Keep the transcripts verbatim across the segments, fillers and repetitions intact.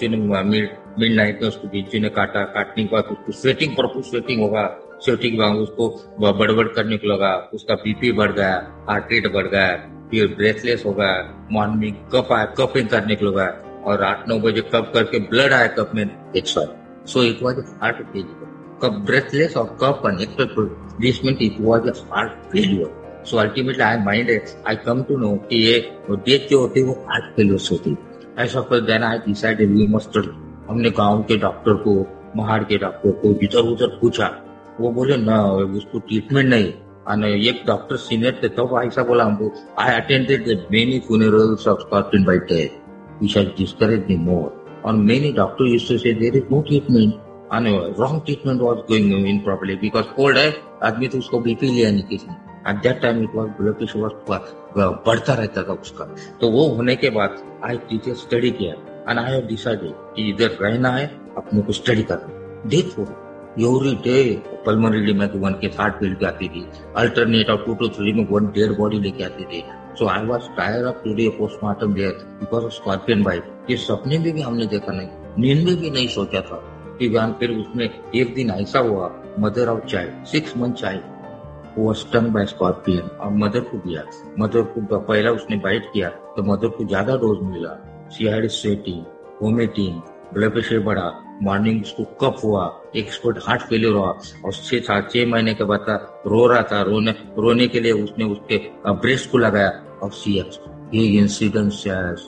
बीचू ने mid mid night में उसको बीचू ने काटा, काटने के बाद उसको स्वेटिंग प्रॉपर स्वेटिंग होगा, स्वेटिंग बाद उसको बड़बड़ करने को लगा, उसका बीपी बढ़ गया, हार्ट रेट बढ़ गया, फिर ब्रेथलेस हो गया, मॉर्निंग कप आया, कपिंग करने को लगा और आठ नौ बजे कप करके ब्लड आया कप में expire. So it was heart failure. Cup breathless और cup connected to this mean it was a heart failure. So ultimately I mind I come to know कि ये डेथ जो होती है वो हार्ट फेलियर से होती है. ऐसा कर देना आई डिसाइडेड वी मस्ट. हमने गांव के डॉक्टर को, महाड़ के डॉक्टर को इधर उधर पूछा. वो बोले ना उसको ट्रीटमेंट नहीं. और एक डॉक्टर सीनियर थे तब ऐसा बोला हमको, I attended many funerals of scorpion bite death, we shall discourage मी मोर. और मेनी डॉक्टर यूज्ड टू से there is no treatment. and wrong treatment was going in properly because cold है आदमी तो उसको बीपी लिया नहीं किसी. At that time it was blood pressure was बढ़ता रहता था उसका. तो वो होने के बाद I did a study किया and I have decided कि इधर रहना है, अपने को स्टडी करना. डेथ हो एवरी डे पल्मोनरी में वन के साठ फील्ड पे आती थी, अल्टरनेट और टू टू थ्री में वन डेड बॉडी लेके आती थी. सो I was tired of today postmortem death because of scorpion bite. ये सपने में भी हमने देखा नहीं, नींद में भी नहीं सोचा था. फिर उसमें एक दिन ऐसा हुआ, mother of child six month child वो स्टन बाय स्कॉर्पियन और मदर को दिया. मदर को पहला उसने बाइट किया तो मदर को ज्यादा डोज मिला. She had sweating, vomiting, blood pressure बढ़ा, मॉर्निंग उसको कफ हुआ, एक्सपर्ट हार्ट फेलियर हुआ और छह सात छह महीने के बाद रो रहा था. रोने रोने के लिए उसने उसके ब्रेस्ट को लगाया और सी ये इंसिडेंट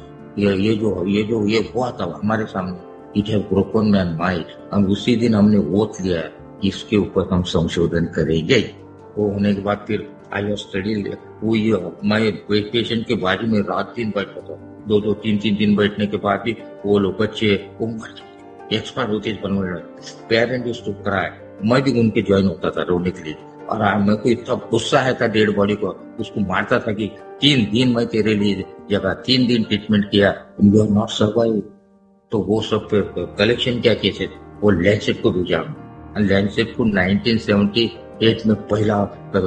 ये ये जो ये जो ये हुआ था हमारे सामने. It have broken my mind. हम उसी दिन हमने वोट लिया है कि इसके ऊपर हम संशोधन करेंगे. वो होने के बाद फिर आई स्टडी वो ये मैं पेशेंट के बारे में रात दिन बैठता था. दो दो तीन तीन दिन बैठने के बाद भी वो लोग बच्चे वो एक्सपायर होते बनने. Parent used to cry. मैं भी उनके ज्वाइन होता था रोने के लिए. और मेरे को इतना गुस्सा आया था डेड बॉडी को, उसको मारता था कि तीन दिन मैं तेरे लिए जगह तीन दिन ट्रीटमेंट किया, यू आर नॉट सर्वाइव. तो वो सब कलेक्शन क्या केस वो लैंसेट को भेजा. लैंसेट को नाइनटीन सेवेंटी एट में पहला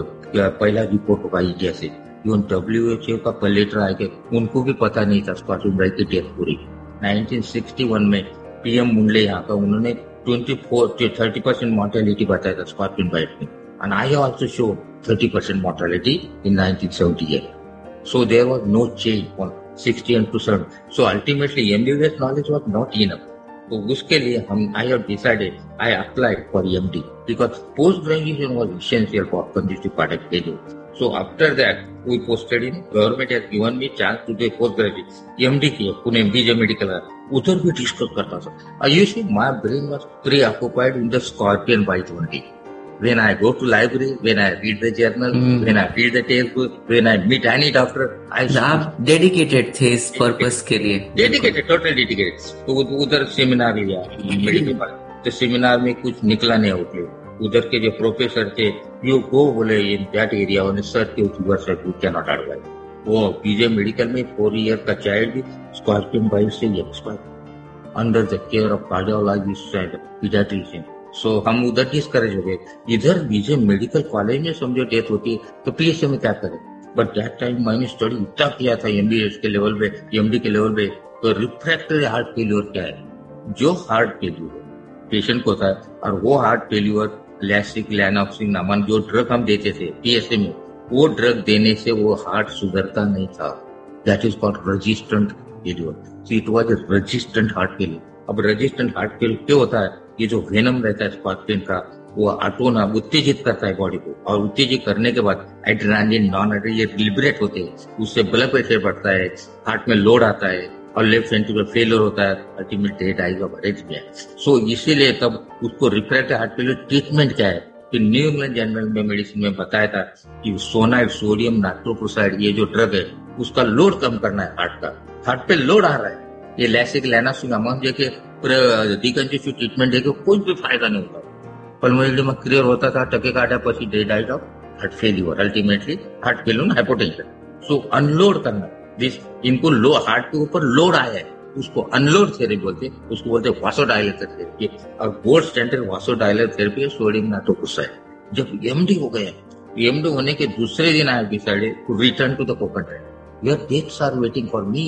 पहला रिपोर्ट होगा इंडिया से. इवन डब्ल्यू एच ओ का लेटर आएगा, उनको भी पता नहीं था स्कॉर्पियन बाइट की डेथ पूरी. नाइनटीन सिक्सटी वन में पीएम मुंडले यहाँ का उन्होंने twenty four thirty percent mortality बताया था स्कॉर्पियन बाइट में. And I also show thirty percent mortality in nineteen seventy eight. So there was no change on sixty and to seven. So ultimately M B B S knowledge was not enough. तो उसके लिए हम I have decided I applied for M D because post graduation was essential for congestive cardiac failure. So after that we posted in government has given me chance to do post graduate M D किया पुणे बीजे medical. उधर भी discuss करता था. I used to my brain was preoccupied in the scorpion bite only. When I go to library, when I read the journal, mm. when I read the textbook, when I meet any doctor, I. आप dedicated थे इस purpose के लिए. Dedicated, total dedicated. तो उधर seminar लिया medical में. तो सेमिनार में कुछ निकला नहीं होते. उधर के जो प्रोफेसर थे यू गो बोले in that area on search के your self you can not advise. वो बीजे मेडिकल में फोर ईयर का चाइल्ड भी स्कॉर्पियन बाइट से expire under the care of cardiologist and paediatrician. So so, हम उधर डिस्करेज हो गए. इधर बीजे मेडिकल कॉलेज में समझो डेथ होती है तो पीएचसी में क्या करें. बट दैट टाइम मैंने स्टडी इतना किया था एमबीबीएस के लेवल पे, एमडी के लेवल पे. तो रिफ्रैक्टरी हार्ट फेल्यूर क्या है, जो हार्ट फेल्यूर पेशेंट को होता है और वो हार्ट फेल्यूर लैसिक लैनॉक्सिन नामक जो ड्रग हम देते थे पीएचसी में, वो ड्रग देने से वो हार्ट सुधरता नहीं था. That is called resistant failure. So it was a resistant heart failure. अब रेजिस्टेंट हार्ट फेल्यूर क्यों होता है, ये जो वेनम रहता है स्कॉर्पियन का वो ऑटोना उत्तेजित करता है बॉडी को. और उत्तेजित करने के बाद एड्रेनालिन नॉन एड्रेनालिन ये लिबरेट होते हैं. उससे ब्लड प्रेशर बढ़ता है, हार्ट में लोड आता है और लेफ्ट वेंट्रिकल फेलियर होता है. अल्टीमेट डेथ आएगा बरेज में. सो इसीलिए तब उसको रिफ्रैक्टिव हार्ट फेलियर ट्रीटमेंट क्या है कि न्यू इंग्लैंड जर्नल में मेडिसिन में बताया था कि सोनाइड सोडियम नाइट्रोक्लोराइड ये जो ड्रग है उसका लोड कम करना है. हार्ट का हार्ट पे लोड आ रहा है. ये लैसिक लैनासिन अमंग जो डिकंजेस्टिव ट्रीटमेंट देके कोई भी फायदा नहीं होता. पल्मोनरी में क्लियर होता था टके काटा पसी day died of heart failure. Ultimately heart failure hypotension. So unload करना दिस इनको लो हार्ट के ऊपर लोड आया है उसको अनलोड थेरेपी बोलते. उसको बोलते वासोडायलेटर थेरेपी. और गोल्ड स्टैंडर्ड वासोडायलेटर थेरेपी है सोडियम नाइट्रोक्लोराइड. जब एमडी हो गया, एमडी होने के दूसरे दिन I decided to return to the Konkan. Your dates are waiting for me.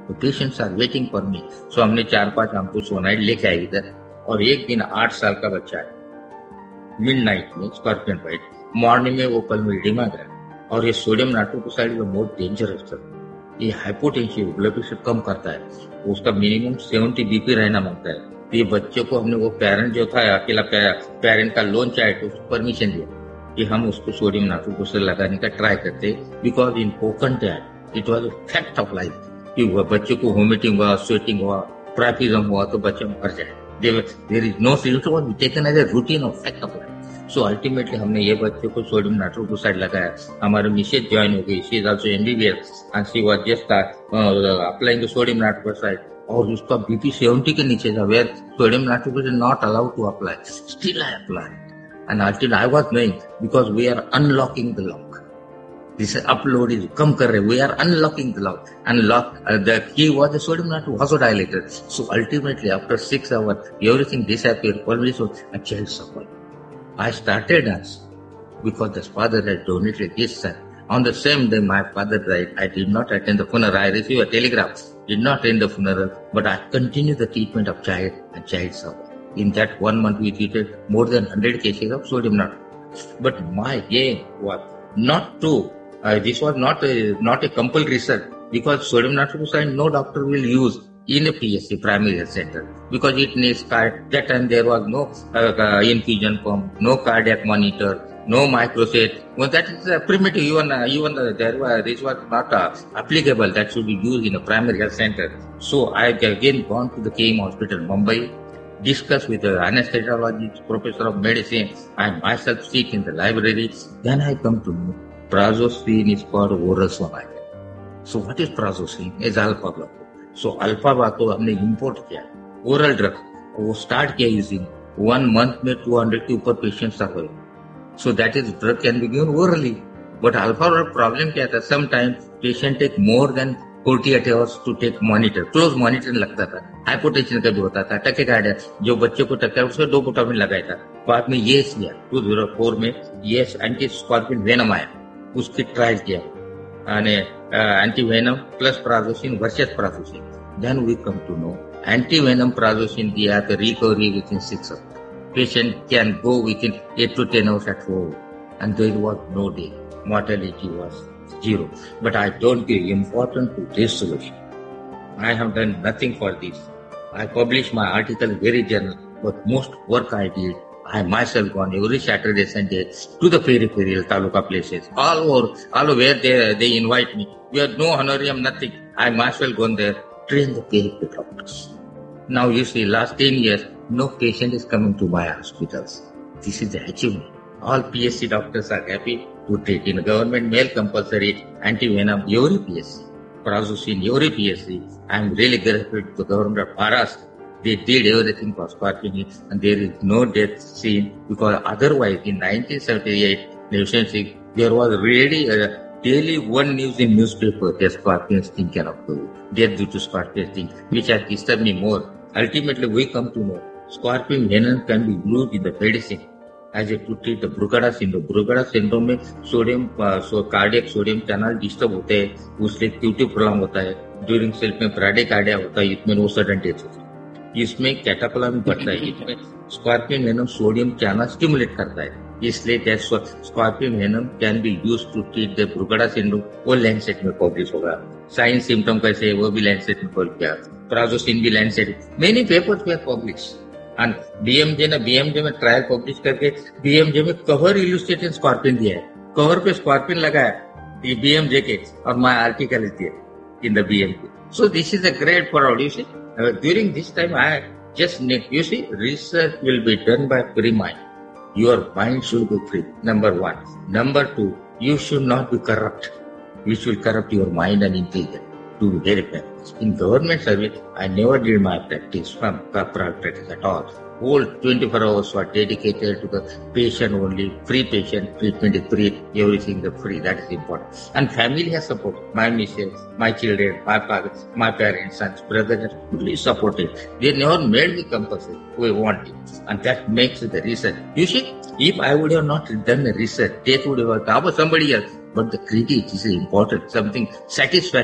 तो patients are waiting for me. सो हमने चार पांच एम्पुसोनाइड लेके आए इधर. और एक दिन आठ साल का बच्चा है, मिड नाइट में स्कॉर्पियन बाइट, मॉर्निंग में वो पल्मोडिमा गया. और ये sodium नाइट्रोक्साइड is most dangerous sir. ये हाइपोटेंशिव ब्लड प्रेशर कम करता है. उसका मिनिमम सेवेंटी बीपी रहना मांगता है. तो ये बच्चे को हमने, वो पेरेंट जो था अकेला पेरेंट का लोन चाहे तो उसको परमिशन दिया कि हम उसको सोडियम नाइट्रोक्साइड लगाने का ट्राई करते, because in पोकन dad it was fact of life कि वह बच्चे को वोमिटिंग हुआ, स्वेटिंग हुआ, प्राइफिज्म हुआ तो बच्चे मर जाए. There is no solution, taken as a routine of fact of life. So ultimately हमने ये बच्चे को सोडियम नाइट्रोक्साइड लगाया. हमारे मिसेज ज्वाइन हो गई, she is also MBBS and she was just applying the sodium नाइट्रोक्साइड. और उसका बीपी सेवेंटी के नीचे था, where sodium नाइट्रोक्साइड not allowed to apply. Still I apply and until I was knowing, because we are unlocking the lock. This upload is come kar rahe, we are unlocking the lock. Unlock uh, the key was the sodium nitrate vasodilator. So ultimately after six hours everything disappeared. Always a child suffered. I started dance because the father had donated his son. On the same day my father died. I did not attend the funeral. I received a telegram. Did not attend the funeral, but I continued the treatment of child and child suffered. In that one month, we treated more than one hundred cases of sodium nitrate. But my aim was not to, uh, this was not a, not a compulsory research, because sodium nitrate no doctor will use in a P S C, primary health center, because it needs card. That time there was no uh, uh, infusion pump, no cardiac monitor, no microset. Well, that is uh, primitive. Even uh, even uh, there was, this was not uh, applicable. That should be used in a primary health center. So I again gone to the K I M hospital, Mumbai, discuss with the anesthesiologist, professor of medicine, I myself sit in the library. Then I come to know prazosin is called oral sonide. So what is prazosin? Is alpha blocker. So alpha blocker हमने import किया, oral drug, वो start किया using one month में two hundred के ऊपर patients आ गए. So that is drug can be given orally. But alpha blocker problem क्या था? Sometimes patient take more than forty-eight hours to take monitor, close monitor लगता था. Hypotension का भी होता था, टैकीकार्डिया जो बच्चे को टक्कर उसको दो विटामिन लगाया था. बाद में ये किया दो हज़ार चार में, ये एंटी स्कॉर्पियन वेनम आया, उसकी ट्रायल किया, anti venom plus prazosin versus prazosin. Then we come to know anti venom prazosin दिया तो recovery with in six hours. Patient can go with in eight to ten hours at home and there was no day. Mortality was zero. But I don't give importance to this solution. I have done nothing for this. I published my article in very journal, but most work I did, I myself gone every Saturday, Sunday to the peripheral taluka places, all over, all over where they, they invite me. We have no honorarium, nothing. I myself gone there, train the peripheral doctors. Now you see, last ten years, no patient is coming to my hospitals. This is the achievement. All P S C doctors are happy to take in government mail compulsory anti-venom every P S C, prazosin every P S C. I am really grateful to the government of Maharashtra. They did everything for scorpion and there is no death seen, because otherwise in nineteen seventy-eight, there was really a daily one news in newspaper that scorpion sting cannot do, death due to scorpion sting, which has disturbed me more. Ultimately we come to know scorpion venom can be used in the medicine as a to treat the Brugada syndrome. Brugada syndrome में sodium सो cardiac sodium channel disturb होते हैं, उससे cutie prolong होता है. During self में ब्राडिकार्डिया होता है, इसमें नो सडन डेथ होती है. इसमें कैटाकोलामिन बढ़ता है, इसमें scorpion venom sodium channel stimulate करता है. इसलिए scorpion venom can be used to treat the ब्रुगडा syndrome. वो लैंडसेट में पब्लिश होगा. साइंस सिम्टम कैसे है वो भी लैंडसेट में पब्लिश किया. प्राजोसिन भी लैंडसेट, मेनी पेपर्स में publish. And B M J ने B M J में ट्रायल पब्लिश करके B M J में कवर इल्यूस्ट्रेटेड स्कॉर्पियन दिया है, कवर पे स्कॉर्पियन लगाया ये B M J के, और my article is there in the B M J. So this is a great fraud. You see, uh, during this time I just need, you see, research will be done by free mind. Your mind should be free, number one. Number two, you should not be corrupt, which will corrupt your mind and intelligence. To be very fair, in government service, I never did my practice from corporate practice at all. Whole twenty-four hours were dedicated to the patient only. Free patient treatment is free. Everything is free. That is important. And family has support. My missus, my children, my parents, my parents, sons, brothers are fully supported. They never made me compulsory. We want it, and that makes the research. You see, if I would have not done the research, death would have come somebody else. But the credit is important. Something satisfaction.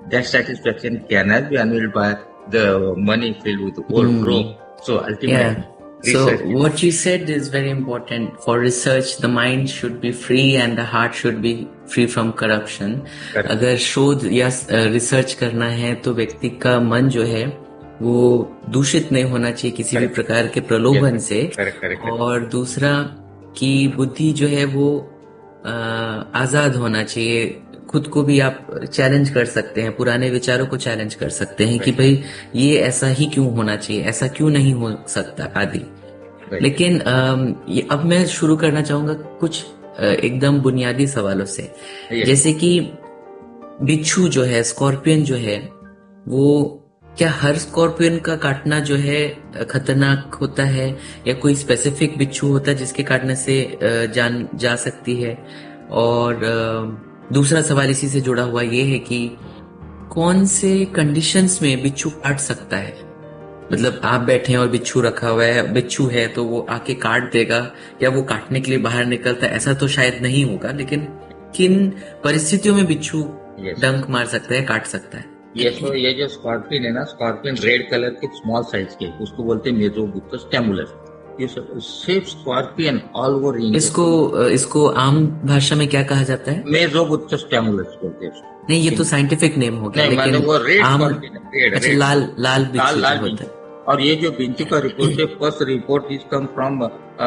that satisfaction cannot be unveiled by the money filled with old Hmm. broom. So ultimately, Yeah. So research. what you said is very important. For research, the mind should be free and the heart should be free from corruption. Correct. अगर शोध या research करना है तो व्यक्ति का मन जो है वो दूषित नहीं होना चाहिए किसी भी Correct. प्रकार के प्रलोभन Yes. से। Correct, correct, correct. और दूसरा कि बुद्धि जो है वो आ, आजाद होना चाहिए। खुद को भी आप चैलेंज कर सकते हैं, पुराने विचारों को चैलेंज कर सकते हैं कि Right. भाई ये ऐसा ही क्यों होना चाहिए, ऐसा क्यों नहीं हो सकता आदि। Right. लेकिन अम, ये अब मैं शुरू करना चाहूंगा कुछ अ, एकदम बुनियादी सवालों से। Yes. जैसे कि बिच्छू जो है, स्कॉर्पियन जो है, वो क्या हर स्कॉर्पियन का काटना जो है अ, खतरनाक होता है या कोई स्पेसिफिक बिच्छू होता है जिसके काटने से अ, जान जा सकती है? और अ, दूसरा सवाल इसी से जुड़ा हुआ ये है कि कौन से कंडीशंस में बिच्छू काट सकता है? मतलब आप बैठे हैं और बिच्छू रखा हुआ है, बिच्छू है तो वो आके काट देगा या वो काटने के लिए बाहर निकलता है? ऐसा तो शायद नहीं होगा, लेकिन किन परिस्थितियों में बिच्छू Yes. डंक मार सकता है, काट सकता है? ये तो ये जो स्कॉर्पियन है ना, स्कॉर्पियन रेड कलर के स्मॉल साइज के, उसको बोलते हैं मेसोबुक्तस टैमुलस। ये सिर्फ स्कॉर्पियन ऑल ओवर इंडिया। इसको इसको आम भाषा में क्या कहा जाता है? मेसोबुक्तस टैमुलस बोलते हैं उसको। नहीं, ये तो साइंटिफिक नेम हो गया, नहीं, लेकिन मतलब वो रेड आम स्कॉर्पियन है, रेड, अच्छा रेड। लाल लाल बिच्छू लाल जो लाल होता बिच्छू। है। और ये जो बिच्छू का रिपोर्ट है, first report is come from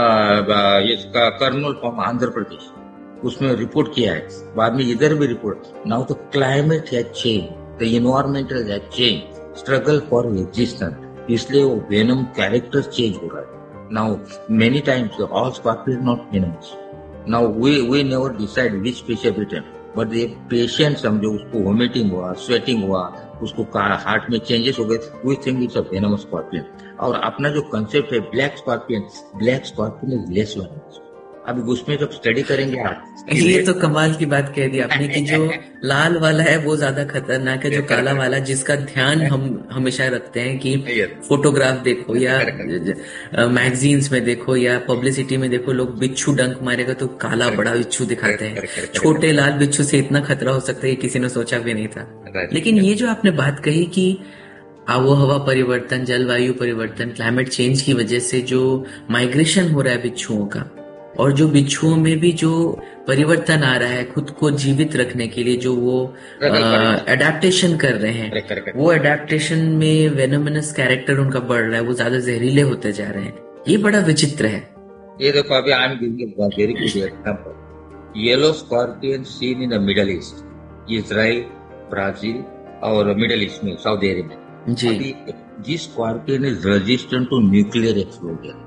इसका कर्नूल फ्रॉम आंध्र प्रदेश, उसमें रिपोर्ट किया है। बाद में इधर भी report. Now the climate has change, the environmental has change, struggle for existence, इसलिए वो वेनम कैरेक्टर चेंज हो रहा है। Now many times all scorpion not venomous. Now we we never decide which fish है बिटन, बट ये patient समझो, उसको vomiting हुआ, स्वेटिंग हुआ, उसको हार्ट में चेंजेस हो गए, we think it's a venomous scorpion. और अपना जो कंसेप्ट है black scorpion, black scorpion is less venomous. अभी उसमें जब स्टडी करेंगे आप, ये तो कमाल की बात कह दी आपने कि जो लाल वाला है वो ज्यादा खतरनाक है, जो काला वाला जिसका ध्यान हम हमेशा रखते हैं कि फोटोग्राफ देखो या मैगजीन्स में देखो या पब्लिसिटी में देखो, लोग बिच्छू डंक मारेगा तो काला बड़ा बिच्छू दिखाते हैं। छोटे लाल बिच्छू से इतना खतरा हो सकता है ये किसी ने सोचा भी नहीं था। लेकिन ये जो आपने बात कही कि आबोहवा परिवर्तन, जलवायु परिवर्तन, क्लाइमेट चेंज की वजह से जो माइग्रेशन हो रहा है बिच्छुओं का, और जो बिच्छुओं में भी जो परिवर्तन आ रहा है खुद को जीवित रखने के लिए, जो वो एडेप्टेशन कर रहे हैं, वो एडेप्टेशन में वेनोमिनस कैरेक्टर उनका बढ़ रहा है, वो ज्यादा जहरीले होते जा रहे हैं। ये बड़ा विचित्र है। ये देखो, अभी I am giving a very good example. Yellow scorpion seen in the middle east, Israel, Brazil और मिडल ईस्ट में, साउथ एरिया में। जी। अभी this scorpion is resistant to nuclear explosion.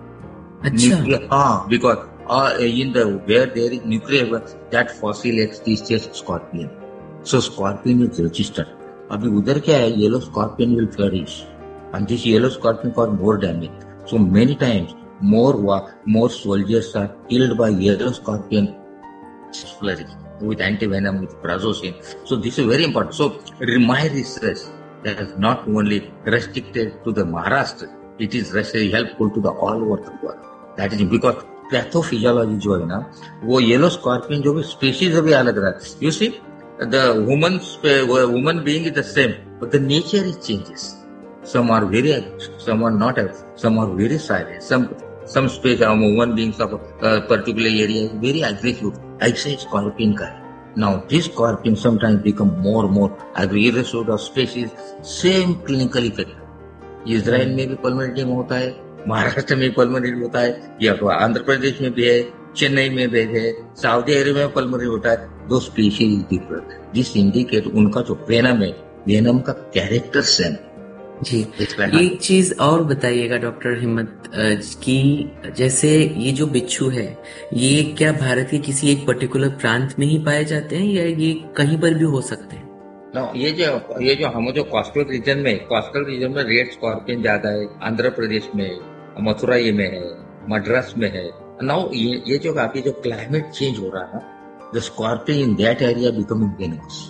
अच्छा। हाँ, because Uh, in the where there is nuclear, that fossil X teaches scorpion. So scorpion is registered. अभी उधर क्या है, yellow scorpion will flourish, and this yellow scorpion cause more damage. So many times more more soldiers are killed by yellow scorpion flourish with antivenom, with prazosin. So this is very important. So my research is not only restricted to the Maharashtra, it is very helpful to the all over the world. That is because pathophysiology जो है ना, वो yellow scorpion जो भी species अभी अलग रहा है। You see the woman woman being is the same, but the nature is changes. Some are very, some are not, some are very silent, some some space woman beings of particular area is very aggressive. ऐसे scorpion का है। Now this scorpion sometimes become more more aggressive of species, same clinical effect. Israel में भी pulmonary होता है, महाराष्ट्र में pulmonary होता है, या तो आंध्र प्रदेश में भी है, चेन्नई में भी है, साउदी अरेबिया में पल्मोनरी होता है। दो स्पीशीज डिफरेंट, दिस इंडिकेट उनका जो वेनम है, वेनम का कैरेक्टर सेम। जी, एक चीज और बताइएगा डॉक्टर हिम्मत कि जैसे ये जो बिच्छू है, ये क्या भारत के किसी एक पर्टिकुलर प्रांत में ही पाए जाते हैं या ये कहीं पर भी हो सकते हैं? No, ये जो ये जो हम जो कोस्टल रीजन में कोस्टल रीजन में रेड स्कॉर्पियन ज्यादा है, आंध्र प्रदेश में, मथुराई में है, मद्रास में है। नाउ ये ये जो अभी जो क्लाइमेट चेंज हो रहा है ना, the scorpion in that area becoming venomous.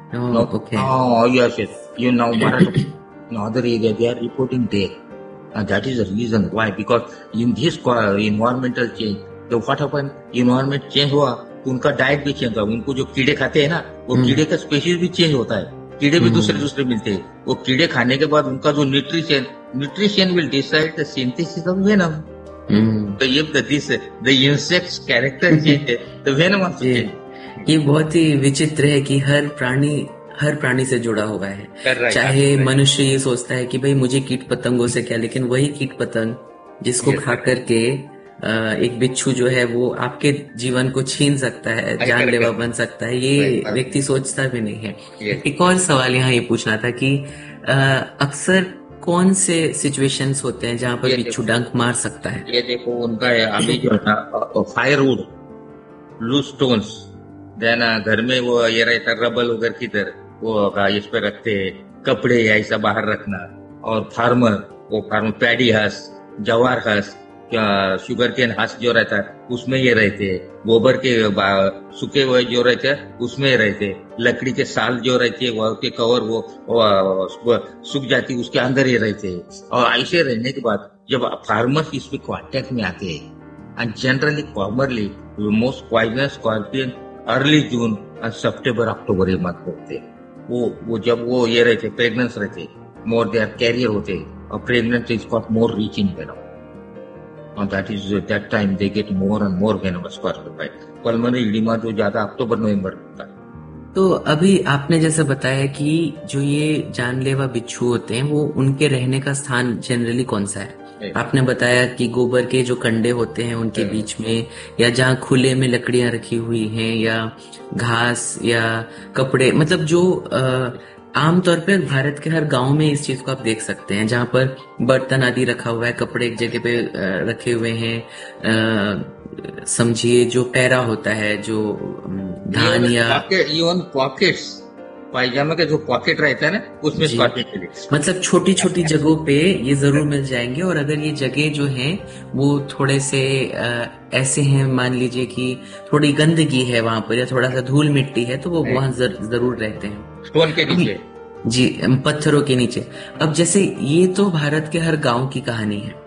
Okay. Oh yes, yes. You know, in other area they are reporting death, and that is the reason why. Because in this environmental change, तो what happen? Environment change हुआ तो उनका diet भी change हुआ। उनको जो कीड़े खाते हैं ना, वो कीड़े का स्पेशीज भी चेंज होता है। कीड़े भी दूसरे दूसरे मिलते हैं, वो कीड़े खाने के बाद उनका जो nutrition nutrition will decide the synthesis of venom. तो ये this the insects character change है, द वेनम ऑफ ये बहुत ही विचित्र है कि हर प्राणी हर प्राणी से जुड़ा हुआ है। चाहे मनुष्य ये सोचता है कि भाई मुझे कीट पतंगों से क्या, लेकिन वही कीट पतंग जिसको खा करके एक बिच्छू जो है वो आपके जीवन को छीन सकता है, जानलेवा बन सकता है, ये व्यक्ति सोचता भी नहीं है। एक और सवाल यहाँ ये पूछना था कि अक्सर कौन से सिचुएशंस होते हैं जहाँ पर बिच्छू डंक मार सकता है? ये देखो उनका अभी जो है ना फायरवुड, लूज स्टोन्स, देन घर में वो ये रहता रबल वगैरह किधर वो इस पे रखते हैं, कपड़े ऐसा बाहर रखना, और फार्मर वो फार्मर पैडी हस, जवार हस, शुगर केन हस जो रहता है उसमें ये रहते, गोबर के सूखे हुए जो रहते हैं उसमें रहते, लकड़ी के साल जो रहती है वो के कवर वो, वो सूख जाती है उसके अंदर ये रहते। और ऐसे रहने के बाद जब फार्मर्स इसमें कांटेक्ट में आते हैं, and generally commonly most poisonous scorpion early जून और सितंबर अक्टूबर ये मत होते, वो वो जब वो ये रहते प्रेग्नेंस रहते, मोर दे आर कैरियर होते, और pregnant is got more reach in venom, and that is at that time they get more and more venomous scorpion bite. Pulmonary edema जो ज्यादा अक्टूबर नवंबर होता है। तो अभी आपने जैसे बताया कि जो ये जानलेवा बिच्छू होते हैं वो उनके रहने का स्थान जनरली कौन सा है? आपने बताया कि गोबर के जो कंडे होते हैं उनके बीच में, या जहाँ खुले में लकड़ियां रखी हुई हैं, या घास या कपड़े, मतलब जो आ, आमतौर पर भारत के हर गांव में इस चीज को आप देख सकते हैं, जहाँ पर बर्तन आदि रखा हुआ है, कपड़े एक जगह पे रखे हुए हैं, समझिए जो पैरा होता है, जो धान या इवन पॉकेट्स, पायजामा के जो पॉकेट रहता है ना उसमें स्कॉर्पियन के लिए, मतलब छोटी छोटी जगहों पे ये जरूर मिल जाएंगे। और अगर ये जगह जो है वो थोड़े से ऐसे हैं, मान लीजिए कि थोड़ी गंदगी है वहां पर या थोड़ा सा धूल मिट्टी है, तो वो वहां जर, जरूर रहते हैं, स्टोन के नीचे, जी पत्थरों के नीचे। अब जैसे ये तो भारत के हर गांव की कहानी है,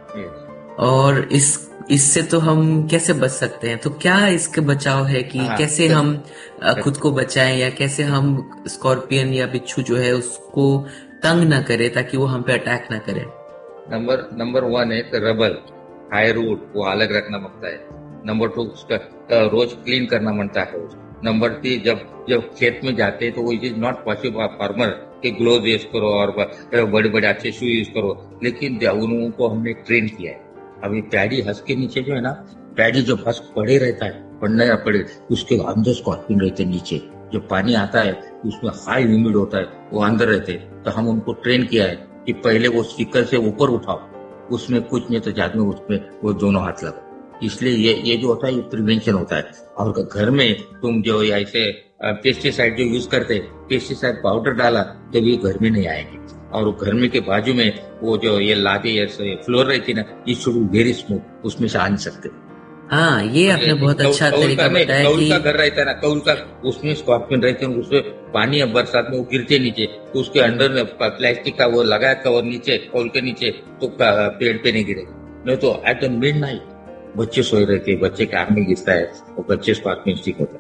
और इस इससे तो हम कैसे बच सकते हैं? तो क्या इसके बचाव है कि हाँ, कैसे तो, हम खुद को बचाएं, या कैसे हम स्कॉर्पियन या बिच्छू जो है उसको तंग ना करे ताकि वो हम पे अटैक ना करे? नंबर नंबर वन है रबल, हाई रूट, वो अलग रखना पड़ता है। नंबर टू उसका रोज क्लीन करना पड़ता है। नंबर थ्री जब जब खेत में जाते हैं तो वो it is not possible farmer के ग्लोव यूज करो और बड़े बड़े अच्छे शू यूज करो, लेकिन उनको हमने ट्रेन किया है। अभी पैडी हंस के नीचे जो है ना, पैडी जब हंस पड़े रहता है, पड़ने या पड़े उसके अंदर स्कॉर्पियन रहते नीचे, जो पानी आता है उसमें हाई ह्यूमिड होता है, वो अंदर रहते। तो हम उनको ट्रेन किया है कि पहले वो स्टिकर से ऊपर उठाओ, उसमें कुछ नहीं तो बाद में उसमें वो दोनों हाथ लगाओ। इसलिए ये ये जो होता है ये प्रिवेंशन होता है। और घर में तुम जो ऐसे पेस्टिसाइड जो यूज करते, पेस्टिसाइड पाउडर डाला तो भी घर में नहीं आएंगे। और घर में के बाजू में वो जो ये लादे फ्लोर रहती ना, ये शुरू वेरी स्मूथ, उसमें से आ नहीं सकते। हाँ, ये आपने बहुत अच्छा तरीका बताया कि का घर रहता है ना, कौल का, उसमें स्कॉर्पियन रहते हैं, उसमें पानी अब बरसात में वो गिरते नीचे, तो उसके अंदर प्लास्टिक का वो लगाया कवर नीचे, कौल के नीचे, तो पेड़ पे नहीं गिरे। नहीं तो एट द मिड नाइट बच्चे सोए रहते, बच्चे के आंख में गिरता है, वो बच्चे स्कॉर्पियन स्टिक होता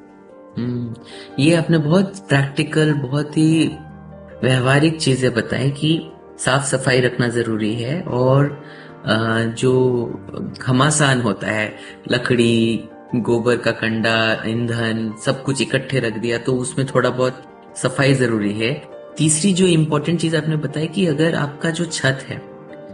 है। ये आपने बहुत प्रैक्टिकल, बहुत ही व्यवहारिक चीजें बताई कि साफ सफाई रखना जरूरी है, और जो घमासान होता है, लकड़ी, गोबर का कंडा, ईंधन, सब कुछ इकट्ठे रख दिया तो उसमें थोड़ा बहुत सफाई जरूरी है। तीसरी जो इम्पोर्टेंट चीज आपने बताई कि अगर आपका जो छत है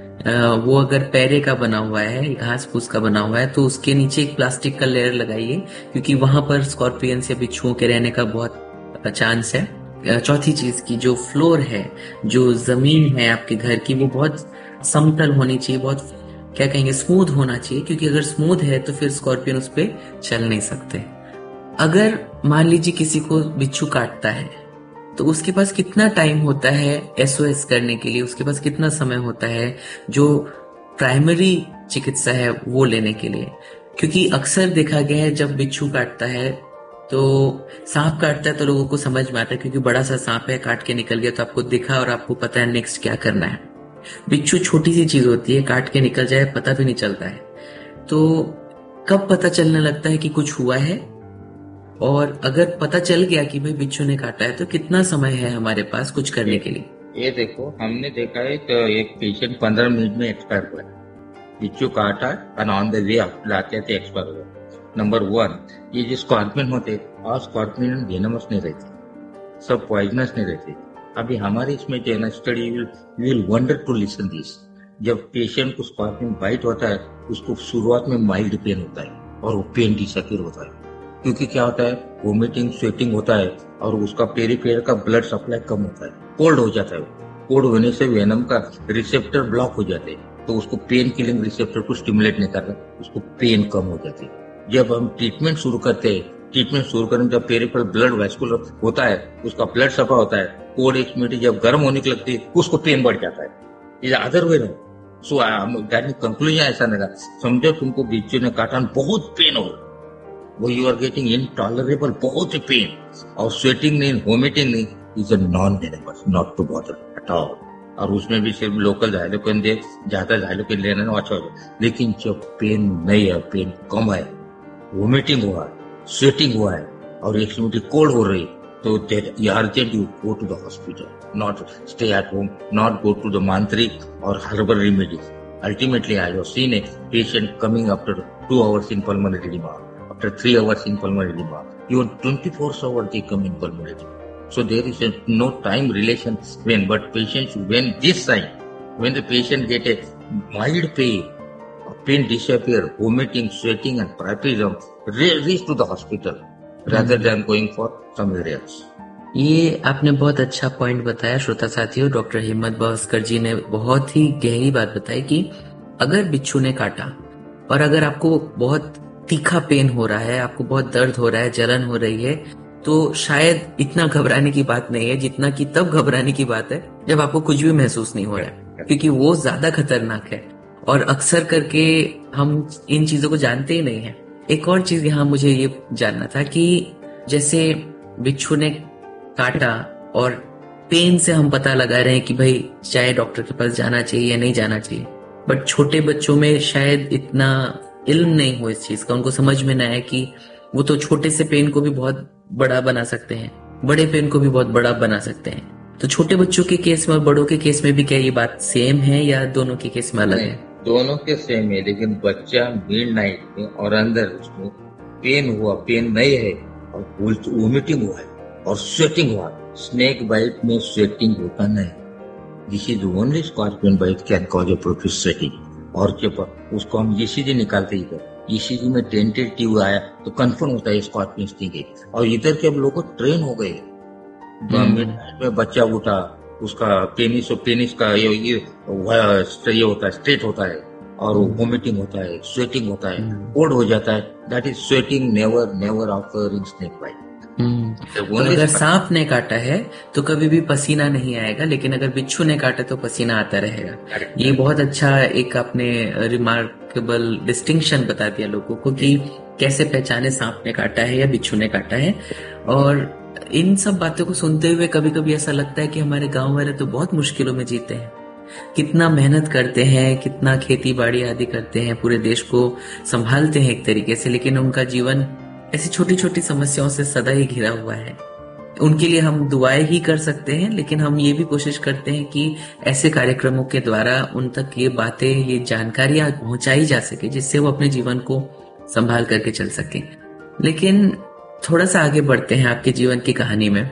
वो अगर पैरे का बना हुआ है, घास फूस का बना हुआ है, तो उसके नीचे एक प्लास्टिक का लेयर लगाइए, क्योंकि वहां पर स्कॉर्पियन या बिच्छुओं के रहने का बहुत चांस है। चौथी चीज की जो फ्लोर है, जो जमीन है आपके घर की, वो बहुत समतल होनी चाहिए, बहुत क्या कहेंगे स्मूथ होना चाहिए, क्योंकि अगर स्मूथ है तो फिर स्कॉर्पियन उस पर चल नहीं सकते। अगर मान लीजिए किसी को बिच्छू काटता है तो उसके पास कितना टाइम होता है एसओएस करने के लिए, उसके पास कितना समय होता है जो प्राइमरी चिकित्सा है वो लेने के लिए? क्योंकि अक्सर देखा गया है जब बिच्छू काटता है तो सांप काटता है तो लोगों को समझ में आता है, क्योंकि बड़ा सा सांप है, काट के निकल गया तो आपको दिखा और आपको पता है नेक्स्ट क्या करना है। बिच्छू छोटी सी चीज होती है, काट के निकल जाए पता भी नहीं चलता है। तो कब पता चलने लगता है कि कुछ हुआ है? और अगर पता चल गया कि भाई बिच्छू ने काटा है तो कितना समय है हमारे पास कुछ करने के लिए? ये देखो, हमने देखा है कि एक पेशेंट पंद्रह मिनट में एक्सपायर हुआ, बिच्छू काटा एंड ऑन द वे लाते थे एक्सपायर हुआ। नंबर वन, ये जो स्कॉर्पियन होते और स्कॉर्पियन वेनमस नहीं रहते, सब पॉइजनस नहीं रहते। अभी हमारे इसमें जो है ना study will wonder to listen this. जब पेशेंट को स्कॉर्पियन बाइट होता है उसको शुरुआत में माइल्ड पेन होता है और वो पेन डिसअपीयर होता है, क्योंकि क्या होता है, वोमिटिंग स्वेटिंग होता है और उसका पेरिफेरल का ब्लड सप्लाई कम होता है, कोल्ड हो जाता है। कोल्ड होने से वेनम का रिसेप्टर ब्लॉक हो जाते हैं, तो उसको पेन किलिंग रिसेप्टर को स्टिमुलेट नहीं कर रहा, उसको पेन कम हो जाती है। जब हम ट्रीटमेंट शुरू करते हैं, ट्रीटमेंट शुरू करने जब पेरिफेरल ब्लड वैस्कुलर होता है, उसका ब्लड सप्लाई होता है, कोल्ड एक्सट्रीमिटी जब गर्म होने की लगती है उसको पेन बढ़ जाता है। Is other way no. So conclusion ऐसा नहीं रहा, समझो तुमको बिच्छू ने काटा, बहुत पेन हो रहा, वो यू आर गेटिंग इनटॉलरेबल, बहुत ही पेन, और स्वेटिंग नहीं, वोमिटिंग नहीं, is a non venomous, not to bother at all. और उसमें भी सिर्फ लोकल ज़ाइलोकेन दे, ज्यादा ज़ाइलोकेन लेना ना अच्छा हो जाए। लेकिन जब पेन नहीं है, पेन कम है, वोमिटिंग हुआ है, स्वेटिंग हुआ है और एक्सट्रीमिटी कोल्ड हो रही, तो urgent you go to the hospital, not stay at home, not go to the मांत्रिक और herbal remedies. Ultimately, I have seen a patient coming after two hours in pulmonary edema, after three hours in pulmonary edema, even twenty-four hours they come in pulmonary edema. So there is a no time relation when, but patients, when this sign, when the patient get a mild pain, pain disappear, vomiting, sweating and priapism, reach to the hospital rather than going for somewhere else. ये आपने बहुत अच्छा point बताया श्रोता साथियों। Doctor हिम्मत बवस्कर जी ने बहुत ही गहरी बात बताई कि अगर बिच्छू ने काटा और अगर आपको बहुत तीखा पेन हो रहा है, आपको बहुत दर्द हो रहा है, जलन हो रही है, तो शायद इतना घबराने की बात नहीं है जितना कि तब घबराने की बात है जब आपको कुछ भी महसूस नहीं हो रहा है, क्योंकि वो ज्यादा खतरनाक है और अक्सर करके हम इन चीजों को जानते ही नहीं है। एक और चीज यहाँ मुझे ये जानना था कि जैसे बिच्छू ने काटा और पेन से हम पता लगा रहे हैं कि भाई चाहे डॉक्टर के पास जाना चाहिए या नहीं जाना चाहिए, बट छोटे बच्चों में शायद इतना इल्म नहीं हो इस चीज का, उनको समझ में ना आए कि वो तो छोटे से पेन को भी बहुत बड़ा बना सकते हैं, बड़े पेन को भी बहुत बड़ा बना सकते हैं। तो छोटे बच्चों के केस में और बड़ों के केस में भी क्या ये बात सेम है या दोनों के केस में अलग है? दोनों के सेम है, लेकिन बच्चा मिड नाइट में और अंदर उसमें पेन हुआ, पेन नहीं है और वोमिटिंग हुआ है और स्वेटिंग हुआ। स्नेक बाइट में स्वेटिंग होता नहीं, this is only scorpion bite can cause A profuse sweating. और जब उसको हम ईसीजी निकालते इधर, ईसीजी में डेंटेड ट्यूब आया तो कंफर्म होता है स्कॉर्पियन स्टिंग है। और इधर के अब लोग ट्रेन हो गए, मिड नाइट में बच्चा उठा, उसका पेनिस और पेनिस का ये ये, ये होता है, स्ट्रेट होता है और वोमिटिंग होता है, स्वेटिंग होता है, कोल्ड हो जाता है। That is sweating never never occur in snake bite. तो अगर सांप ने काटा है तो कभी भी पसीना नहीं आएगा, लेकिन अगर बिच्छू ने काटा तो पसीना आता रहेगा। ये बहुत अच्छा एक आपने रिमार्केबल डिस्टिंक्शन बता दिया लोगों को कि कैसे पहचाने सांप ने काटा है या बिच्छू ने काटा है। और इन सब बातों को सुनते हुए कभी कभी ऐसा लगता है कि हमारे गांव वाले तो बहुत मुश्किलों में जीते हैं, कितना मेहनत करते हैं, कितना खेती बाड़ी आदि करते हैं, पूरे देश को संभालते हैं एक तरीके से, लेकिन उनका जीवन ऐसी छोटी छोटी समस्याओं से सदा ही घिरा हुआ है। उनके लिए हम दुआएं ही कर सकते हैं, लेकिन हम ये भी कोशिश करते हैं कि ऐसे कार्यक्रमों के द्वारा उन तक ये बातें, ये जानकारियां पहुंचाई जा सके जिससे वो अपने जीवन को संभाल करके चल सके। लेकिन थोड़ा सा आगे बढ़ते हैं आपके जीवन की कहानी में।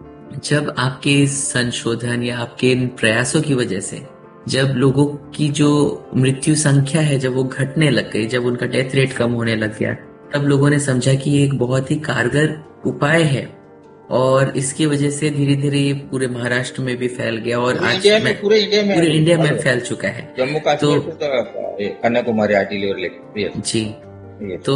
जब आपके संशोधन या आपके इन प्रयासों की वजह से जब लोगों की जो मृत्यु संख्या है जब वो घटने लग गई, जब उनका डेथ रेट कम होने लग गया, तब लोगों ने समझा कि ये एक बहुत ही कारगर उपाय है और इसकी वजह से धीरे धीरे ये पूरे महाराष्ट्र में भी फैल गया और आज इंडिया में, पूरे इंडिया में पूरे इंडिया में फैल चुका है। जम्मू कश्मीर तो कन्याकुमारी आर्टिलरी जी। तो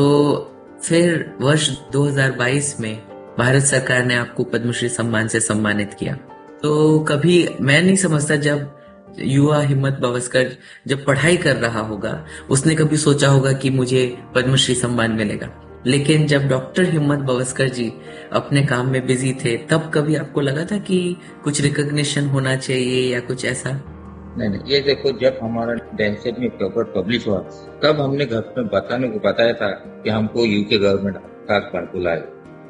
फिर वर्ष दो हज़ार बाईस में भारत सरकार ने आपको पद्मश्री सम्मान से सम्मानित किया। तो कभी मैं नहीं समझता जब युवा हिम्मत बवस्कर जब पढ़ाई कर रहा होगा उसने कभी सोचा होगा कि मुझे पद्मश्री सम्मान मिलेगा, लेकिन जब डॉक्टर हिम्मत बवस्कर जी अपने काम में बिजी थे तब कभी आपको लगा था कि कुछ रिकॉग्निशन होना चाहिए या कुछ ऐसा? नहीं नहीं, ये देखो, जब हमारा लैंसेट में पेपर पब्लिश हुआ तब हमने घर में बताने को बताया था कि हमको यूके गवर्नमेंट का बुलाए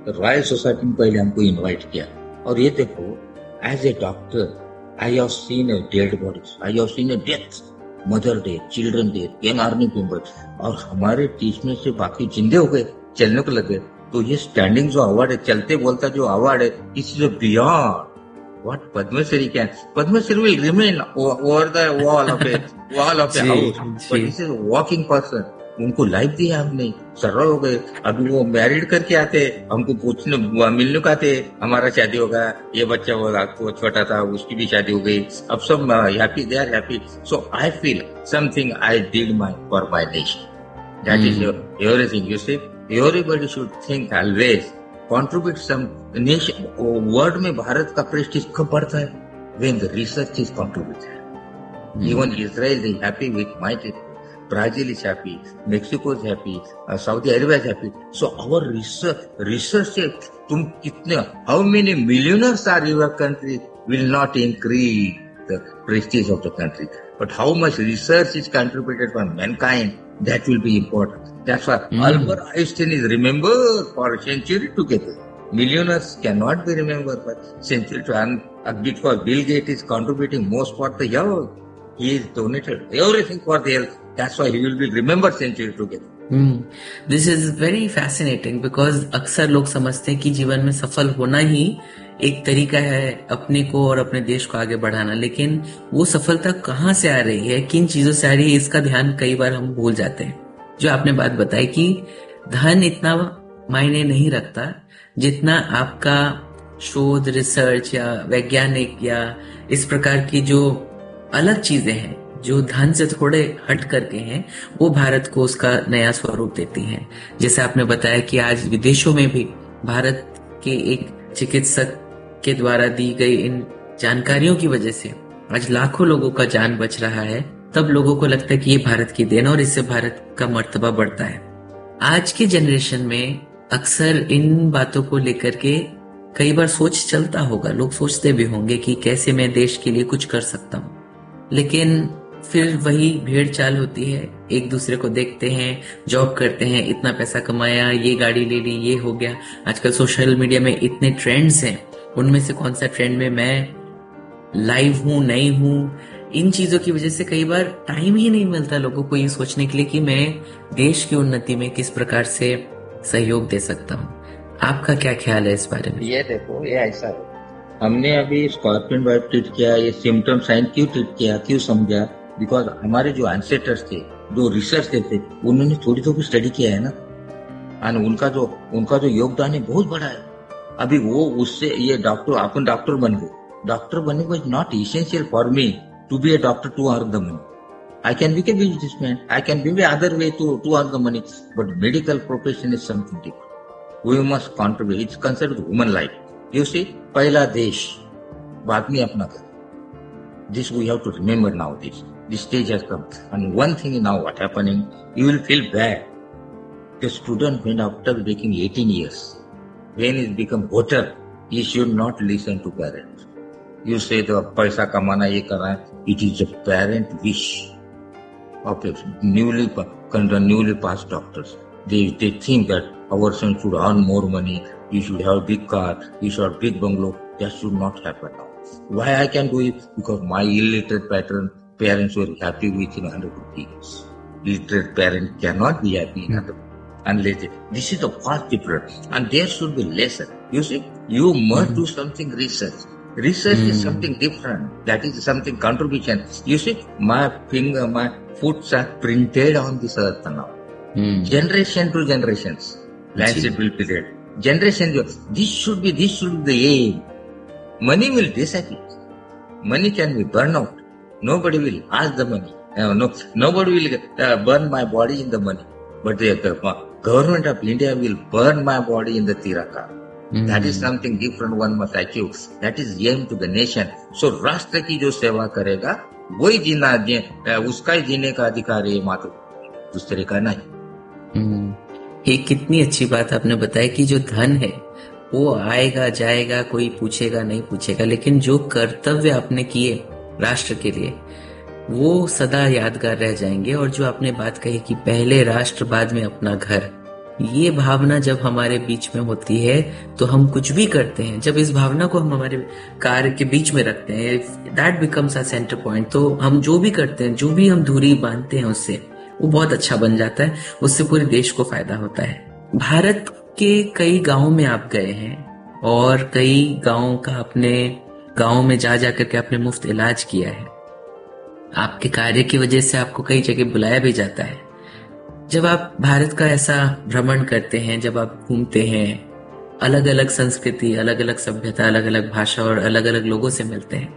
रॉयल सोसाइटी में पहले हमको इनवाइट किया। और ये देखो, as a doctor I have seen a dead bodies, I have seen a death, mother death, children death, young army members, और हमारे टीच में से बाकी जिंदे हो गए, चलने को लगे। तो ये स्टैंडिंग जो अवार्ड है, चलते बोलता जो अवार्ड है, इस is beyond what Padmasri can. Padmasri will remain over the wall of a wall of a house, but this is a walking person. उनको लाइफ दिया हमने, सरल हो गए। अभी वो मैरिड करके आते, हमको पूछने मिलने को आते, हमारा शादी होगा, ये बच्चा वो छोटा था, उसकी भी शादी हो गई, अब सब happy, they are happy. So I feel something I did my for my nation, that is everything. You see, everybody should think always contribute some nation. World में भारत का प्रेस्टीज कब बढ़ता है? when the research is contributed. Mm. Even Israel is happy with my treatment. Brazil is happy, Mexico is happy, uh, Saudi Arabia is happy. So our research, research तुम कितने, how many millionaires are your country will not increase the prestige of the country. But how much research is contributed by mankind, that will be important. That's why mm. Albert Einstein is remembered for a century together. Millionaires cannot be remembered for century to, and because Bill Gates is contributing most for the health. He is donated everything for the health. That's why he will be remembered century together. Hmm. This is very fascinating because अक्सर लोग समझते हैं कि जीवन में सफल होना ही एक तरीका है अपने को और अपने देश को आगे बढ़ाना, लेकिन वो सफलता कहाँ से आ रही है, किन चीजों से आ रही है, इसका ध्यान कई बार हम भूल जाते हैं। जो आपने बात बताई कि धन इतना मायने नहीं रखता जितना आपका शोध, रिसर्च या वैज्ञानिक या इस प्रकार की जो अलग चीजें हैं जो धन से थोड़े हट करके हैं, वो भारत को उसका नया स्वरूप देती हैं। जैसे आपने बताया कि आज विदेशों में भी भारत के एक चिकित्सक के द्वारा दी गई इन जानकारियों की वजह से आज लाखों लोगों का जान बच रहा है। तब लोगों को लगता है कि ये भारत की देन और इससे भारत का मर्तबा बढ़ता है। आज के जनरेशन में अक्सर इन बातों को लेकर के कई बार सोच चलता होगा, लोग सोचते भी होंगे कि कैसे मैं देश के लिए कुछ कर सकता हूँ, लेकिन फिर वही भेड़ चाल होती है। एक दूसरे को देखते हैं, जॉब करते हैं, इतना पैसा कमाया, ये गाड़ी ले ली, ये हो गया। आजकल सोशल मीडिया में इतने ट्रेंड्स हैं, उनमें से कौन सा ट्रेंड में मैं लाइव हूँ, नहीं हूँ। इन चीजों की वजह से कई बार टाइम ही नहीं मिलता लोगों को ये सोचने के लिए कि मैं देश की उन्नति में किस प्रकार से सहयोग दे सकता हूँ। आपका क्या ख्याल है इस बारे में? ये देखो, ये ऐसा है, हमने अभी स्कॉर्पियन वाइट ट्रीट किया, ये सिम्टम साइन क्यों ट्रीट किया, क्यों समझा? बिकॉज हमारे जो एंसेस्टर्स थे, जो रिसर्च थे, उन्होंने थोड़ी तो भी स्टडी किया है ना, और उनका जो उनका जो योगदान है बहुत बड़ा है। अभी वो उससे ये डॉक्टर, अपन डॉक्टर बन गए, डॉक्टर बनने को is not essential for me to be A doctor to earn the money. I can become a businessman. I can be the other way to to earn the money. But medical profession is something different. We must contribute. It's considered human life. You see, पहला देश, बाद में अपना घर. This we have to remember now. This this stage has come. And one thing now, what happening? You will feel bad. The student when after making eighteen years, when he become voter, he should not listen to parents. You say the पैसा कमाना ये करना है. It is a parent wish. Of newly newly passed doctors, they they think that our son should earn more money. You should have a big car. You should have a big bungalow. That should not happen now. Why I can do it? Because my illiterate pattern parents were happy with in one hundred years. Literate parent cannot be happy in one hundred unless they, this is the vast difference, and there should be lesson. You see, you must mm-hmm. do something research. Research mm. is something different. That is something contribution. You see, my finger, my foot are printed on this earth now. Mm. Generation to generations. Landscape will be there. Generation, this should be, this should be the aim. Money will disappear. Money can be burned out. Nobody will ask the money. Uh, no, nobody will uh, burn my body in the money. But the, the government of India will burn my body in the Tiraka. Mm. That is something different one must achieve. That is aim to the nation. So राष्ट्र की जो सेवा करेगा वही जीना, उसका ही जीने का अधिकार है, मात्र दूसरे का नहीं। mm. एक कितनी अच्छी बात आपने बताया कि जो धन है वो आएगा जाएगा, कोई पूछेगा नहीं पूछेगा, लेकिन जो कर्तव्य आपने किए राष्ट्र के लिए वो सदा यादगार रह जाएंगे। और जो आपने बात कही कि पहले राष्ट्र बाद में अपना घर, ये भावना जब हमारे बीच में होती है तो हम कुछ भी करते हैं, जब इस भावना को हम हमारे कार्य के बीच में रखते हैं, that becomes a centre point, तो हम जो भी करते हैं, जो भी हम दूरी बांधते हैं उससे, वो बहुत अच्छा बन जाता है, उससे पूरे देश को फायदा होता है। भारत के कई गांवों में आप गए हैं और कई गांवों का अपने गांव में जा जा करके आपने मुफ्त इलाज किया है। आपके कार्य की वजह से आपको कई जगह बुलाया भी जाता है। जब आप भारत का ऐसा भ्रमण करते हैं, जब आप घूमते हैं, अलग अलग संस्कृति, अलग अलग सभ्यता, अलग अलग भाषा और अलग अलग लोगों से मिलते हैं,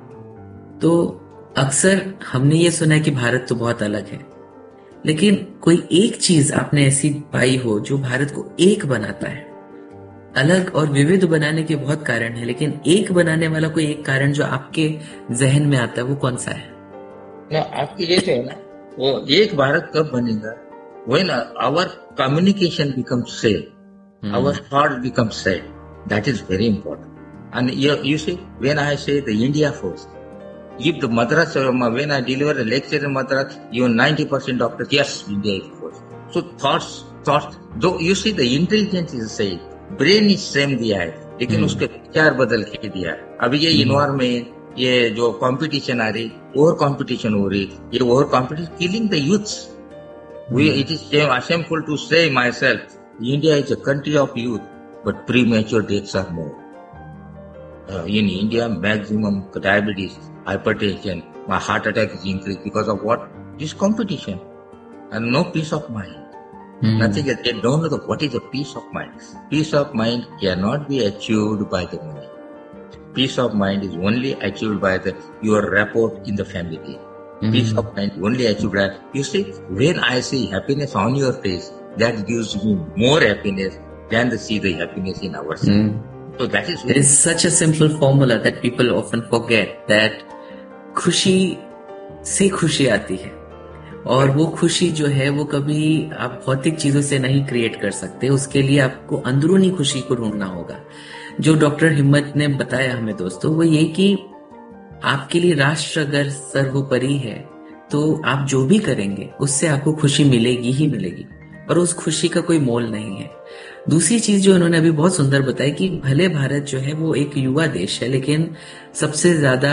तो अक्सर हमने ये सुना है कि भारत तो बहुत अलग है, लेकिन कोई एक चीज आपने ऐसी पाई हो जो भारत को एक बनाता है। अलग और विविध बनाने के बहुत कारण है, लेकिन एक बनाने वाला कोई एक कारण जो आपके जहन में आता है, वो कौन सा है? ना, आपकी जैसे है ना, वो एक भारत कब बनेगा, when our communication becomes same, hmm. our thought becomes same. That is very important. And you, you see, when I say the India first, if the Madras, when I deliver a lecture in Madras, even ninety percent doctors, yes, India is first. So thoughts, thoughts, though you see the intelligence is same, brain is same दिया है, लेकिन hmm. उसके विचार बदल के दिया है। अभी ये इन्वायरमेंट, ये जो कंपटीशन आ रही, ओवर कंपटीशन हो रही, ये over competition killing the youths. We, it is shameful to say myself, India is a country of youth, but premature deaths are more. Uh, in India, maximum diabetes, hypertension, my heart attack is increased because of what? This competition. And no peace of mind. Mm. Nothing else. They don't know the, what is a peace of mind. Peace of mind cannot be achieved by the money. Peace of mind is only achieved by the your rapport in the family. Mm-hmm. Peace of mind only achieved by, you see, when I see happiness on your face, that gives me more happiness than to see the happiness in ourselves. Mm. So that is. It is such a simple formula that people often forget, that खुशी से खुशी आती है, और वो खुशी जो है वो कभी आप भौतिक चीजों से नहीं क्रिएट कर सकते, उसके लिए आपको अंदरूनी खुशी को ढूंढना होगा। जो डॉक्टर हिम्मत ने बताया हमें दोस्तों, वो ये कि आपके लिए राष्ट्र अगर सर्वोपरि है तो आप जो भी करेंगे उससे आपको खुशी मिलेगी ही मिलेगी, और उस खुशी का कोई मोल नहीं है। दूसरी चीज जो उन्होंने अभी बहुत सुंदर बताई कि भले भारत जो है वो एक युवा देश है, लेकिन सबसे ज्यादा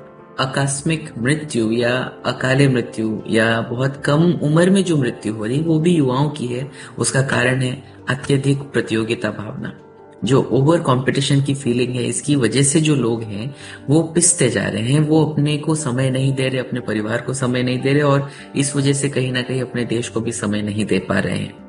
आकस्मिक मृत्यु या अकाले मृत्यु या बहुत कम उम्र में जो मृत्यु हो रही वो भी युवाओं की है। उसका कारण है अत्यधिक प्रतियोगिता भावना, जो ओवर कंपटीशन की फीलिंग है। इसकी वजह से जो लोग हैं वो पिसते जा रहे हैं, वो अपने को समय नहीं दे रहे, अपने परिवार को समय नहीं दे रहे, और इस वजह से कहीं ना कहीं अपने देश को भी समय नहीं दे पा रहे हैं।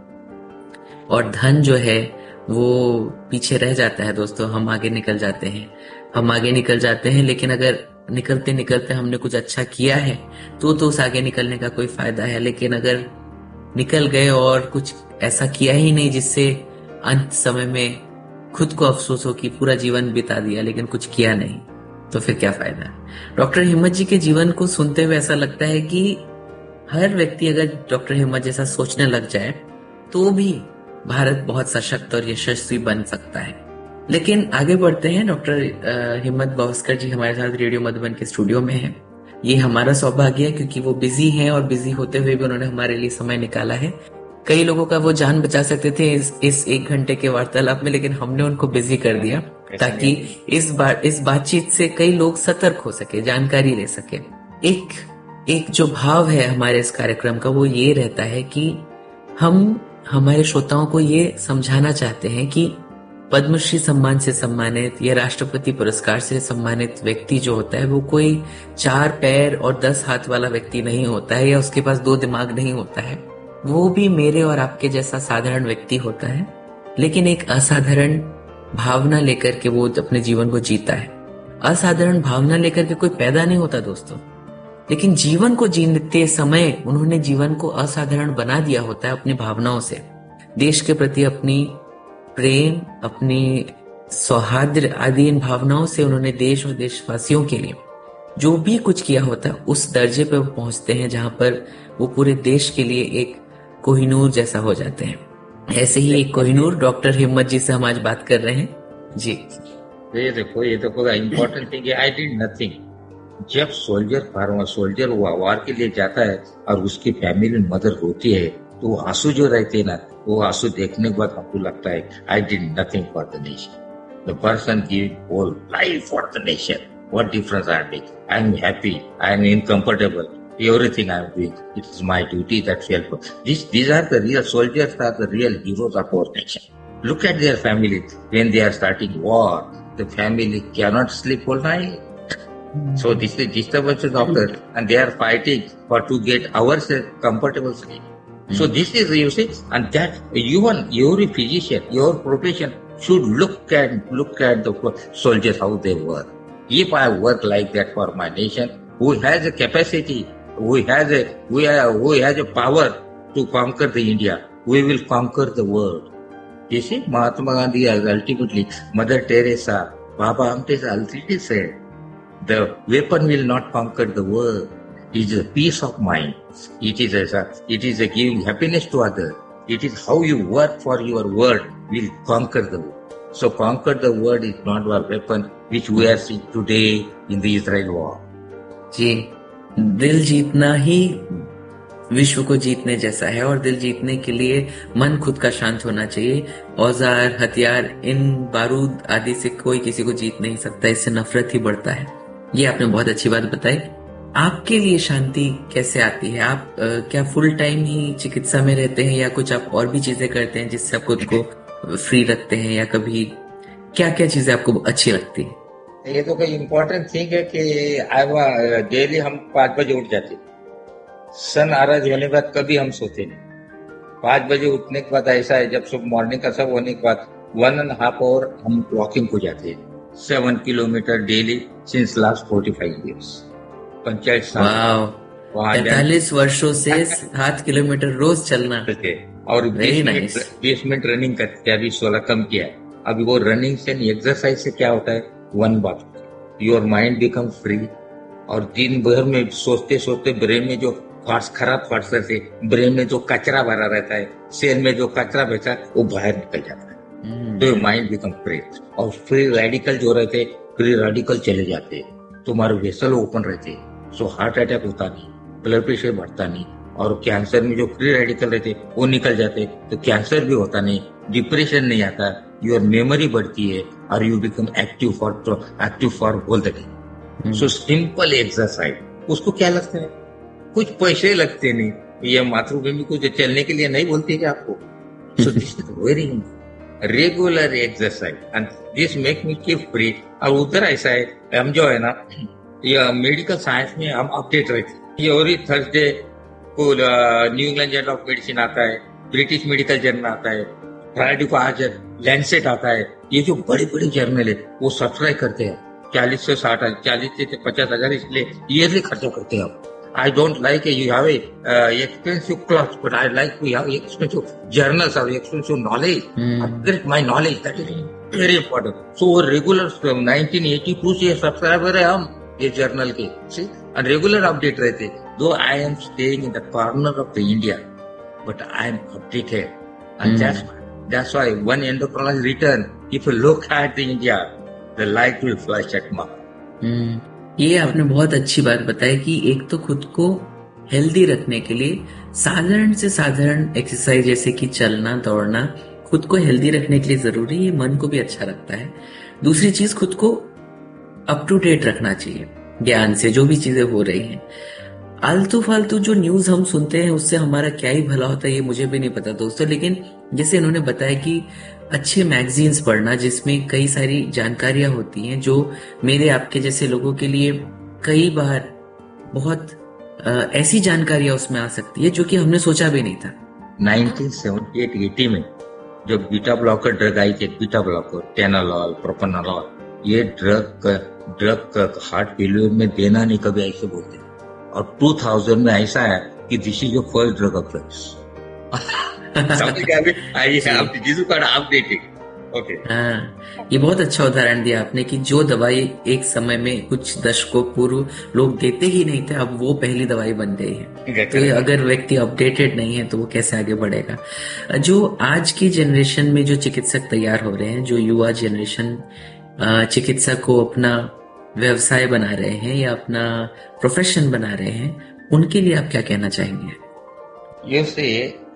और धन जो है वो पीछे रह जाता है दोस्तों, हम आगे निकल जाते हैं, हम आगे निकल जाते हैं, लेकिन अगर निकलते निकलते हमने कुछ अच्छा किया है तो तो उस आगे निकलने का कोई फायदा है। लेकिन अगर निकल गए और कुछ ऐसा किया ही नहीं जिससे अंत समय में खुद को अफसोस हो कि पूरा जीवन बिता दिया लेकिन कुछ किया नहीं, तो फिर क्या फायदा। डॉक्टर हिम्मत जी के जीवन को सुनते हुए ऐसा लगता है कि हर व्यक्ति अगर डॉक्टर हिम्मत जैसा सोचने लग जाए तो भी भारत बहुत सशक्त और यशस्वी बन सकता है। लेकिन आगे बढ़ते हैं। डॉक्टर हिम्मत भावस्कर जी हमारे साथ रेडियो मधुबन के स्टूडियो में हैं। ये हमारा सौभाग्य है क्योंकि वो बिजी हैं और बिजी होते हुए भी उन्होंने हमारे लिए समय निकाला है। कई लोगों का वो जान बचा सकते थे इस, इस एक घंटे के वार्तालाप में, लेकिन हमने उनको बिजी कर दिया ताकि इस बार इस बातचीत से कई लोग सतर्क हो सके, जानकारी ले सके। एक एक जो भाव है हमारे इस कार्यक्रम का वो ये रहता है कि हम हमारे श्रोताओं को ये समझाना चाहते हैं कि पद्मश्री सम्मान से सम्मानित या राष्ट्रपति पुरस्कार से सम्मानित व्यक्ति जो होता है वो कोई चार पैर और दस हाथ वाला व्यक्ति नहीं होता है, या उसके पास दो दिमाग नहीं होता है। वो भी मेरे और आपके जैसा साधारण व्यक्ति होता है, लेकिन एक असाधारण भावना लेकर के वो अपने जीवन को जीता है। असाधारण भावना लेकर के कोई पैदा नहीं होता दोस्तों, लेकिन जीवन को जीते समय उन्होंने जीवन को असाधारण बना दिया होता है अपनी भावनाओं से। देश के प्रति अपनी प्रेम, अपनी सौहार्द आदि इन भावनाओं से उन्होंने देश और देशवासियों के लिए जो भी कुछ किया होता है उस दर्जे पे वो पहुंचते हैं जहां पर वो पूरे देश के लिए एक कोहिनूर जैसा हो जाते हैं। ऐसे ही एक कोहिनूर डॉक्टर हिम्मत जी से हम आज बात कर रहे हैं जी। ये देखो, ये देखो important thing, I did nothing. जब सोल्जर फार्मर सोल्जर वार के लिए जाता है और उसकी फैमिली मदर होती है तो वो आंसू जो रहते हैं ना, वो आंसू देखने के बाद हमको लगता है I did nothing for the nation. The person give whole life for the nation. What difference I make? I am happy. I am uncomfortable. Everything I am doing, it is my duty that shall. These these are the real soldiers, are the real heroes of our nation. Look at their families when they are starting war. The family cannot sleep all night. So this is disturbance of doctor, and they are fighting for to get our comfortable sleep. So this is, you see, and that even every physician, your profession should look at look at the soldiers how they work. If I work like that for my nation, who has a capacity, who has a who has, who has a power to conquer the India, we will conquer the world. You see, Mahatma Gandhi has ultimately, Mother Teresa, Baba Amtes ultimately said, the weapon will not conquer the world. It is a peace of mind. It is a it is a giving happiness to others. It is how you work for your world will conquer the world. So conquer the world is not a weapon which we are seeing today in the Israel war. जी, दिल जीतना ही विश्व को जीतने जैसा है, और दिल जीतने के लिए मन खुद का शांत होना चाहिए. औजार, हथियार, इन बारूद आदि से कोई किसी को जीत नहीं सकता, इससे नफरत ही बढ़ता है. ये आपने बहुत अच्छी बात बताई. आपके लिए शांति कैसे आती है? आप आ, क्या फुल टाइम ही चिकित्सा में रहते हैं, या कुछ आप और भी चीजें करते हैं जिससे आप खुद को फ्री रखते हैं, या कभी क्या क्या चीजें आपको अच्छी लगती है? ये तो कोई इम्पोर्टेंट थिंग है कि डेली हम पाँच बजे उठ जाते. सन आराज होने के बाद कभी हम सोते नहीं. पाँच बजे उठने के बाद ऐसा है, जब सब मॉर्निंग का सब होने के बाद वन एंड हाफ आवर हम वॉकिंग को जाते हैं. Seven kilometre daily since last forty five years. Panchayat साल पैंतालीस वर्षों से सात किलोमीटर रोज चलना, और बीस मिनट रनिंग करते. अभी सोलह कम किया है. अभी वो रनिंग से एक्सरसाइज से क्या होता है, वन बात, योर माइंड बिकम फ्री. और दिन भर में सोचते सोचते ब्रेन में जो थॉट्स, खराब थॉट्स रहते, ब्रेन में जो कचरा भरा रहता है, सेल में जो कचरा बचा वो बाहर निकल जाता है. तो माइंड बिकम फ्रेश. और फ्री रेडिकल जो रहते, फ्री रेडिकल चले जाते, तुम्हारे वेसल ओपन रहते. सो हार्ट अटैक होता नहीं, ब्लड प्रेशर बढ़ता नहीं, और कैंसर में जो फ्री रेडिकल रहते वो निकल जाते, तो कैंसर भी होता नहीं, डिप्रेशन नहीं आता, योर मेमोरी बढ़ती है, और you become active for active for whole the day. So simple exercise. उसको क्या लगता है, कुछ पैसे लगते नहीं. ये मातृभूमि को जो चलने के लिए नहीं बोलती है आपको. So this is very regular exercise and this make me keep free. और उधर ऐसा है, हम जो है ना, ये मेडिकल साइंस में हम अपडेट रहते. एवरी थर्सडे को new England journal of medicine आता है, ब्रिटिश मेडिकल जर्नल आता है, फ्राइडे को आज लैंसेट आता है. ये जो बड़े बड़े जर्नल है वो सब्सक्राइब करते हैं. चालीस से साठ चालीस से पचास हजार इसलिए ईयरली खर्चा करते हैं. I don't like you have expensive clothes, but I like we have expensive journals और expensive knowledge. Upgrade my knowledge, that is very important. So regular nineteen eighty two से सब्सक्राइबर है हम ये जर्नल के. सी, and regular update रहते. Though I am staying in the corner of the India, but I am updated, and mm. that's that's why one endocrinologist written, if you look at the India, the light will flash at my. mm. ये आपने बहुत अच्छी बात बताई कि एक तो खुद को हेल्दी रखने के लिए साधारण से साधारण एक्सरसाइज जैसे कि चलना, दौड़ना खुद को हेल्दी रखने के लिए जरूरी है, मन को भी अच्छा रखता है. दूसरी चीज, खुद को अप टू डेट रखना चाहिए ज्ञान से, जो भी चीजें हो रही हैं. आलतू फालतू जो न्यूज हम सुनते हैं उससे हमारा क्या ही भला होता है ये मुझे भी नहीं पता दोस्तों. लेकिन जैसे इन्होंने बताया कि अच्छे मैगजीन्स पढ़ना जिसमें कई सारी जानकारियां होती हैं जो मेरे आपके जैसे लोगों के लिए कई बार बहुत आ, ऐसी जानकारियां उसमें आ सकती है जो कि हमने सोचा भी नहीं था. नाइनटीन सेवेंटी एट एटी में जो बीटा ब्लॉकर ड्रग आई थी, बीटा ब्लॉकर, टेनालॉल, प्रोपेनॉल, ये ड्रग ड्रग हार्ट फेल्यूर में देना नहीं कभी ऐसे बोलते. और टू थाउजेंड में ऐसा है कि this is your first drug offence. हाँ, ये बहुत अच्छा उदाहरण दिया आपने कि जो दवाई एक समय में कुछ दशकों पूर्व लोग देते ही नहीं थे, अब वो पहली दवाई बन गई है. तो अगर व्यक्ति अपडेटेड नहीं है तो वो कैसे आगे बढ़ेगा. जो आज की जनरेशन में जो चिकित्सक तैयार हो रहे हैं, जो युवा जनरेशन चिकित्सा को अपना व्यवसाय बना रहे हैं या अपना प्रोफेशन बना रहे हैं, उनके लिए आप क्या कहना चाहेंगे? ये से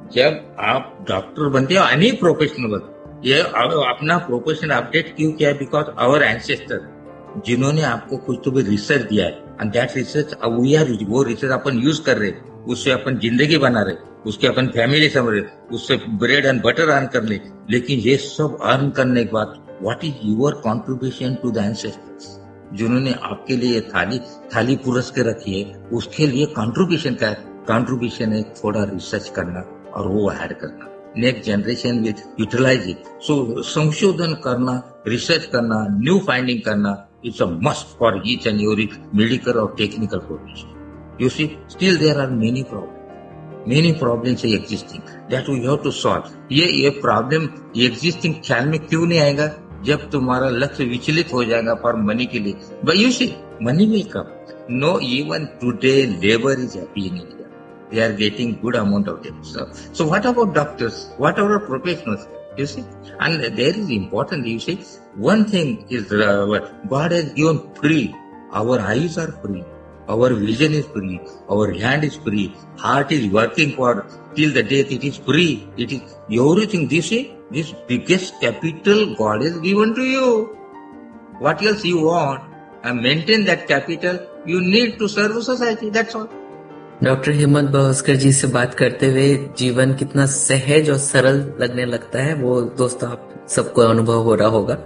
जब आप डॉक्टर बनते हो, एनी प्रोफेशनल बनते, ये अपना प्रोफेशन अपडेट क्यों किया? बिकॉज आवर एंसेस्टर, जिन्होंने आपको कुछ तो भी रिसर्च दिया है, and that research we are, वो रिसर्च अपन यूज कर रहे, उससे अपन जिंदगी बना रहे, उसके अपन फैमिली समझ रहे, उससे ब्रेड एंड बटर अर्न कर ले। लेकिन ये सब अर्न करने के बाद what is your contribution to the ancestors, जिन्होंने आपके लिए थाली थाली पुरस के रखी है, उसके लिए कॉन्ट्रीब्यूशन क्या है? कॉन्ट्रीब्यूशन है थोड़ा रिसर्च करना और वो ऐड करना, next generation with utilise it. सो संशोधन करना, रिसर्च करना, न्यू फाइंडिंग करना, it's a must for each and every medical और technical profession. You see, still there are many problems. Many problems are existing that we have to solve. ये ये problem existing ख्याल में क्यों नहीं आएगा? जब तुम्हारा लक्ष्य विचलित हो जाएगा फॉर मनी के लिए। But you see, money will come. No, even today labor is happy in India. They are getting good amount of them. So, so what about doctors? What about professionals? You see, and there is important. You see, one thing is uh, what God has given free. Our eyes are free. Our vision is free. Our hand is free. Heart is working for till the death. It is free. It is everything. This is this biggest capital God has given to you. What else you want? And maintain that capital. You need to serve society. That's all. Doctor हिम्मत भास्कर जी से बात करते हुए जीवन कितना सहज और सरल लगने लगता है, वो दोस्तों आप सबको अनुभव हो रहा होगा।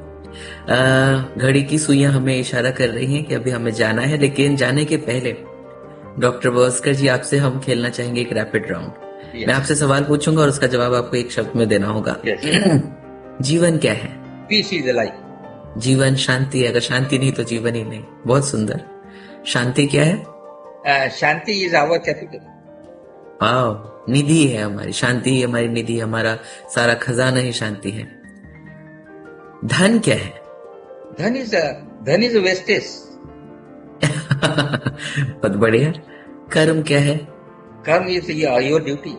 घड़ी की सुइयां हमें इशारा कर रही हैं कि अभी हमें जाना है, लेकिन जाने के पहले डॉक्टर भास्कर जी आपसे हम खेलना चाहेंगे एक रैपिड राउंड। yes. मैं आपसे सवाल पूछूंगा और उसका जवाब आपको एक शब्द में देना होगा। yes. जीवन क्या है? Piece is life. जीवन शांति है, अगर शांति नहीं तो जीवन ही नहीं। बहुत सुंदर। शांति क्या है? uh, Shanti is our capital. वाह, निधि है हमारी, शांति ही हमारी निधि, हमारा सारा खजाना ही शांति है। धन क्या है? धन इज धन इज वेस्टेज। बहुत बढ़िया। कर्म क्या है? कर्म इज योर ड्यूटी।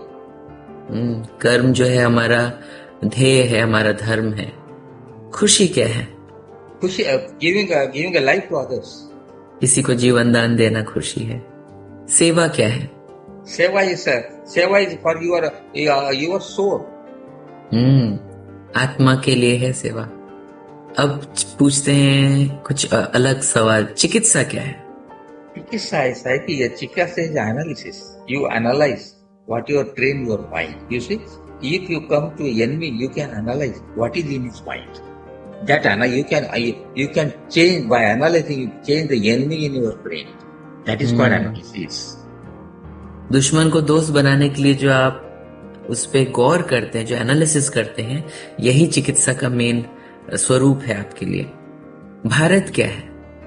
कर्म जो है हमारा ध्येय है, हमारा धर्म है। खुशी क्या है? खुशी giving giving a life to others. किसी को जीवन दान देना खुशी है। सेवा क्या है? सेवा इज सेवा is for your your soul. हम्म आत्मा के लिए है सेवा। अब पूछते हैं कुछ अलग सवाल। चिकित्सा क्या है? चिकित्सा ऐसा है कि चिकित्सा is analysis. You analyse what you train your mind. You see, if you come to enemy you can analyse what is in his mind. That Anna you can you can change bye analysing, change the enemy in your brain. That is called analysis. दुश्मन को दोस्त बनाने के लिए जो आप उस पे गौर करते हैं, जो एनालिसिस करते हैं, यही चिकित्सा का मेन स्वरूप है आपके लिए। भारत क्या है?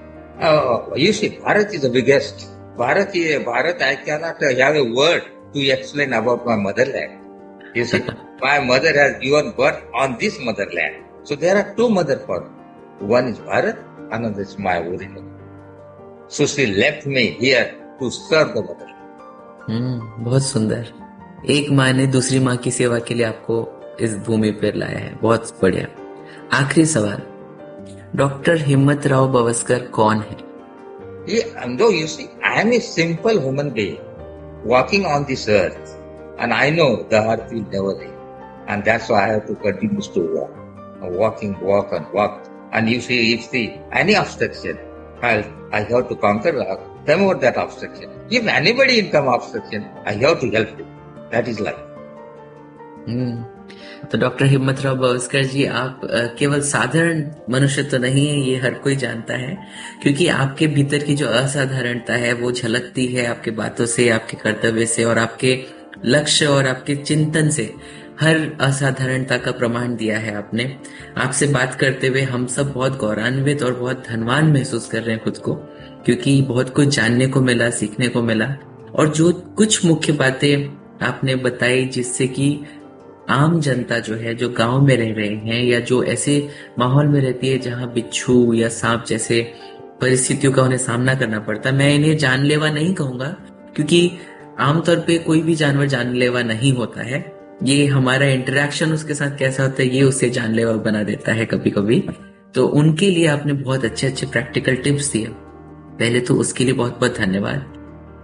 You see, Bharat is the biggest. Bharat ये Bharat I can not have a word to explain about my Motherland. You see, my mother has given birth on this Motherland, so there are to mother for, one is Bharat, another is my origin. So she left me here to serve the mother. हम्म बहुत सुंदर। एक माँ ने दूसरी माँ की सेवा के लिए आपको इस भूमि पर लाया है। बहुत बढ़िया। आखिरी सवाल, डॉक्टर हिम्मत राव भावस्कर कौन है? ये though you see, I am a simple human being walking on this earth, and I know the earth will never end, and that's why I have to continue to walk, walking, walk and walk. And you see, if the any obstruction, I I have to conquer, come over that obstruction. If anybody in come obstruction, I have to help them. That is life. Hmm. तो doctor हिम्मत राव भावस्कर जी, आप केवल साधारण मनुष्य तो नहीं है, ये हर कोई जानता है, क्योंकि आपके भीतर की जो असाधारणता है वो झलकती है आपके बातों से, आपके कर्तव्य से और आपके लक्ष्य और आपके चिंतन से। हर असाधारणता का प्रमाण दिया है आपने। आपसे बात करते हुए हम सब बहुत गौरवान्वित और बहुत धनवान महसूस कर रहे हैं खुद को, क्योंकि बहुत कुछ जानने को मिला, सीखने को मिला। और जो कुछ मुख्य बातें आपने बताई जिससे कि आम जनता जो है, जो गांव में रह रहे हैं या जो ऐसे माहौल में रहती है जहां बिच्छू या सांप जैसे परिस्थितियों का उन्हें सामना करना पड़ता है, मैं इन्हें जानलेवा नहीं कहूंगा, क्योंकि आमतौर पे कोई भी जानवर जानलेवा नहीं होता है। ये हमारा इंटरेक्शन उसके साथ कैसा होता है ये उसे जानलेवा बना देता है कभी कभी। तो उनके लिए आपने बहुत अच्छे अच्छे प्रैक्टिकल टिप्स दिए। पहले तो उसके लिए बहुत बहुत धन्यवाद।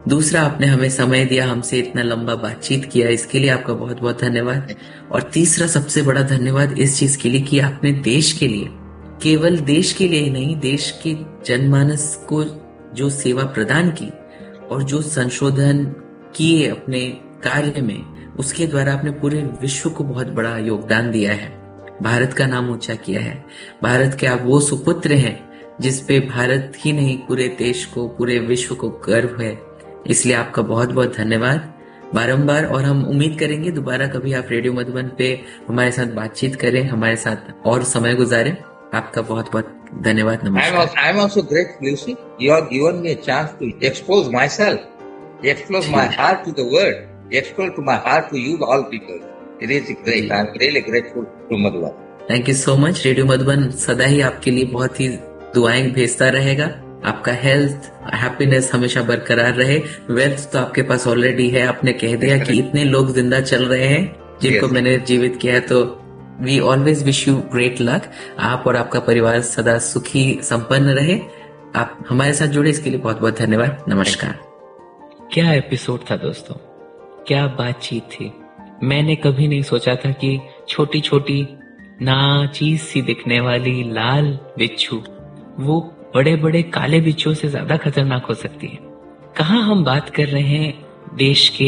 दूसरा, आपने हमें समय दिया, हमसे इतना लंबा बातचीत किया, इसके लिए आपका बहुत बहुत धन्यवाद। और तीसरा सबसे बड़ा धन्यवाद इस चीज के लिए कि आपने देश के लिए, केवल देश के लिए ही नहीं, देश के जनमानस को जो सेवा प्रदान की और जो संशोधन किए अपने कार्य में, उसके द्वारा आपने पूरे विश्व को बहुत बड़ा योगदान दिया है, भारत का नाम ऊंचा किया है। भारत के आप वो सुपुत्र हैं जिस पे भारत ही नहीं पूरे देश को, पूरे विश्व को गर्व है। इसलिए आपका बहुत बहुत धन्यवाद बारंबार, और हम उम्मीद करेंगे दोबारा कभी आप रेडियो मधुबन पे हमारे साथ बातचीत करें, हमारे साथ और समय गुजारें। आपका बहुत बहुत धन्यवाद। नमस्कार। I am also grateful, you see, you have given me a chance to expose myself, expose my heart to the world, expose to my heart to you all people. It is great. I am really grateful to Madhuban. Thank you so much. Radio Madhuban सदा ही आपके लिए बहुत ही दुआएं भेजता रहेगा। आपका health, happiness हमेशा बरकरार रहे। वेल्थ तो आपके पास ऑलरेडी है, आपने कह दिया कि इतने लोग जिंदा चल रहे हैं जिनको yes. मैंने जीवित किया है, तो we always wish you great luck. आप और आपका परिवार सदा सुखी संपन्न रहे। आप हमारे साथ जुड़े, इसके लिए बहुत बहुत धन्यवाद। नमस्कार। क्या एपिसोड था दोस्तों, क्या बातचीत थी। मैंने कभी नहीं सोचा था कि छोटी छोटी ना चीज सी दिखने वाली लाल बिच्छू वो बड़े बड़े काले बिच्छुओं से ज्यादा खतरनाक हो सकती है। कहाँ हम बात कर रहे हैं देश के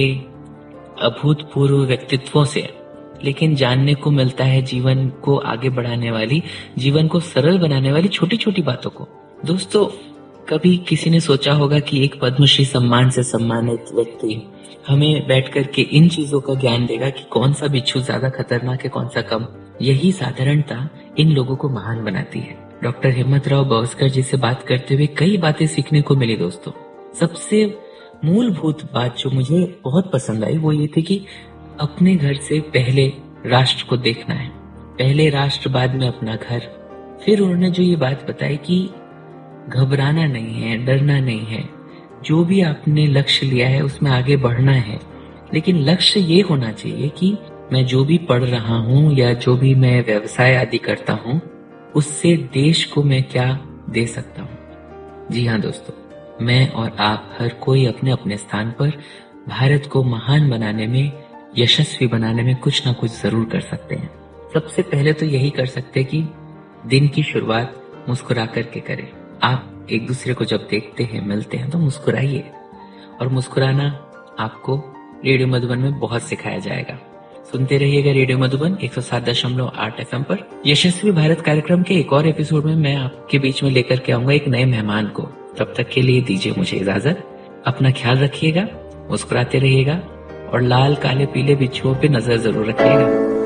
अभूतपूर्व व्यक्तित्वों से, लेकिन जानने को मिलता है जीवन को आगे बढ़ाने वाली, जीवन को सरल बनाने वाली छोटी छोटी बातों को। दोस्तों, कभी किसी ने सोचा होगा कि एक पद्मश्री सम्मान से सम्मानित व्यक्ति हमें बैठ करके इन चीजों का ज्ञान देगा कि कौन सा बिच्छू ज्यादा खतरनाक है, कौन सा कम। यही साधारणता इन लोगों को महान बनाती है। डॉक्टर हिम्मतराव बवस्कर जी से बात करते हुए कई बातें सीखने को मिली दोस्तों। सबसे मूलभूत बात जो मुझे बहुत पसंद आई वो ये थी कि अपने घर से पहले राष्ट्र को देखना है, पहले राष्ट्र बाद में अपना घर। फिर उन्होंने जो ये बात बताई कि घबराना नहीं है, डरना नहीं है, जो भी आपने लक्ष्य लिया है उसमें आगे बढ़ना है, लेकिन लक्ष्य ये होना चाहिए कि मैं जो भी पढ़ रहा हूँ या जो भी मैं व्यवसाय आदि करता हूँ उससे देश को मैं क्या दे सकता हूँ। जी हाँ दोस्तों, मैं और आप हर कोई अपने अपने स्थान पर भारत को महान बनाने में, यशस्वी बनाने में कुछ ना कुछ जरूर कर सकते हैं। सबसे पहले तो यही कर सकते हैं कि दिन की शुरुआत मुस्कुरा करके करें। आप एक दूसरे को जब देखते हैं, मिलते हैं, तो मुस्कुराइए, और मुस्कुराना आपको रेडियो मधुबन में बहुत सिखाया जाएगा। सुनते रहिएगा रेडियो मधुबन एक सौ सात दशमलव आठ एफ एम पर। यशस्वी भारत कार्यक्रम के एक और एपिसोड में मैं आपके बीच में लेकर के आऊंगा एक नए मेहमान को। तब तक के लिए दीजिए मुझे इजाजत। अपना ख्याल रखिएगा, मुस्कुराते रहिएगा और लाल काले पीले बिच्छुओं पे नजर जरूर रखिएगा।